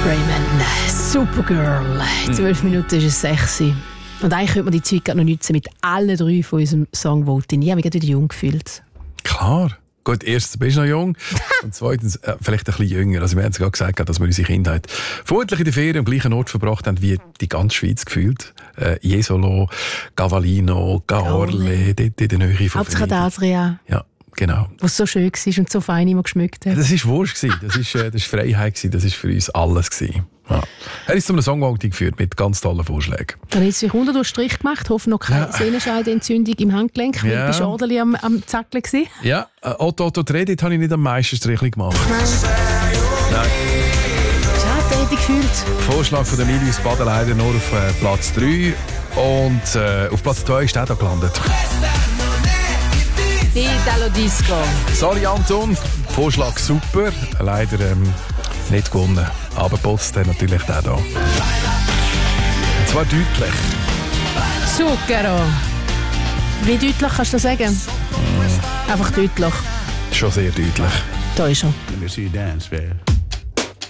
Raymond, Supergirl. 12 Minuten ist es 6. Und eigentlich könnte man die Zeit noch nutzen mit allen 3 von unserem Songvoting. Ich habe mich wieder jung gefühlt. Klar. Gut, erstens bist du noch jung und zweitens vielleicht ein bisschen jünger. Also wir haben es gerade gesagt, dass wir unsere Kindheit vermutlich in der Ferien am gleichen Ort verbracht haben wie die ganze Schweiz gefühlt. Jesolo, Cavallino, Gaorle, dort in der Nähe von Hauptsache Adria. Ja. Genau. Was so schön war und so fein immer geschmückt hat. Das war Wurst. Das war Freiheit. Das war für uns alles. Ja. Er ist zu einem Songvoting geführt mit ganz tollen Vorschlägen. Dann hat sich unter durch Strich gemacht. Hoffe noch keine Sehnenscheidenentzündung im Handgelenk. Ja. Bist du ordentlich am Zackeln gewesen? Ja, Otto Tredit habe ich nicht am meisten Strichli gemacht. Nein. Schade, hätte ich gefühlt. Vorschlag von der Milius Baden leider nur auf Platz 3. Und auf Platz 2 ist er da gelandet. Italo Disco. Sorry Anton, Vorschlag super, leider nicht gewonnen. Aber Post natürlich der da. Und zwar deutlich. Zucchero. Wie deutlich kannst du das sagen? Einfach deutlich. Schon sehr deutlich. Da ist er. Let me see you dance, babe.